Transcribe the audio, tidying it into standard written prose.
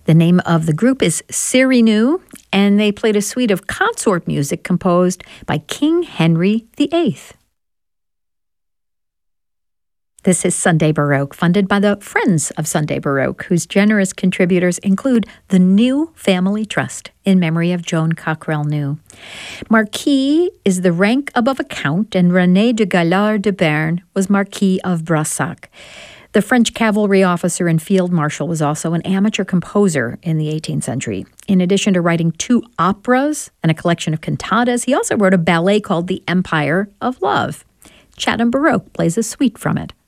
The name of the group is Cyrano, and they played a suite of consort music composed by King Henry VIII. This is Sunday Baroque, funded by the Friends of Sunday Baroque, whose generous contributors include the New Family Trust in memory of Joan Cockrell New. Marquis is the rank above a count, and René de Gaillard de Berne was Marquis of Brassac. The French cavalry officer and field marshal was also an amateur composer in the 18th century. In addition to writing 2 operas and a collection of cantatas, he also wrote a ballet called The Empire of Love. Chatham Baroque plays a suite from it.